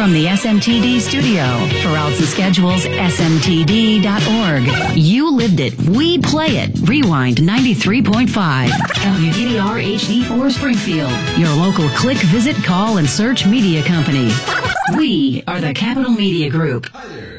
From the SMTD studio, for routes and schedules, smtd.org. You lived it. We play it. Rewind 93.5. WDDR HD4 Springfield. Your local click, visit, call, and search media company. We are the Capital Media Group. Hi there.